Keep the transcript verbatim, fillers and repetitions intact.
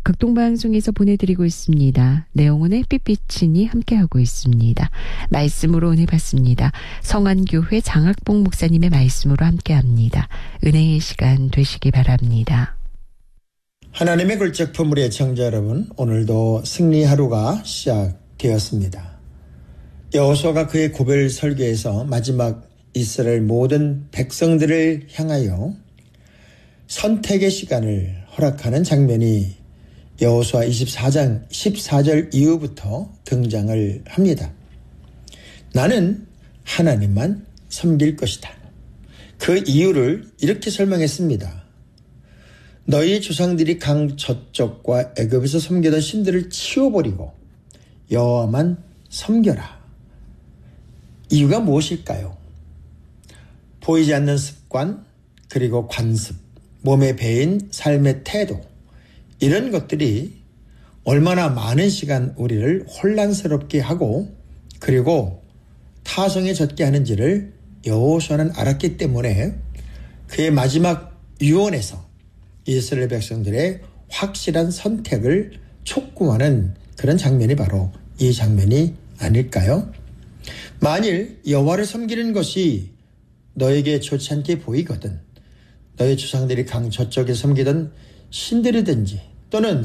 극동방송에서 보내드리고 있습니다. 내용은 햇빛비치니 함께하고 있습니다. 말씀으로 은혜 받습니다. 성안교회 장학봉 목사님의 말씀으로 함께합니다. 은혜의 시간 되시기 바랍니다. 하나님의 굴적 포물의 청자 여러분, 오늘도 승리 하루가 시작되었습니다. 여호수아가 그의 고별 설교에서 마지막 이스라엘 모든 백성들을 향하여 선택의 시간을 허락하는 장면이 여호수아 이십사 장 십사 절 이후부터 등장을 합니다. 나는 하나님만 섬길 것이다. 그 이유를 이렇게 설명했습니다. 너희 조상들이 강 저쪽과 애굽에서 섬기던 신들을 치워버리고 여호와만 섬겨라. 이유가 무엇일까요? 보이지 않는 습관, 그리고 관습, 몸에 배인 삶의 태도, 이런 것들이 얼마나 많은 시간 우리를 혼란스럽게 하고 그리고 타성에 젖게 하는지를 여호수아는 알았기 때문에 그의 마지막 유언에서 이스라엘 백성들의 확실한 선택을 촉구하는 그런 장면이 바로 이 장면이 아닐까요? 만일 여호와를 섬기는 것이 너에게 좋지 않게 보이거든, 너희 조상들이 강 저쪽에 섬기던 신들이든지 또는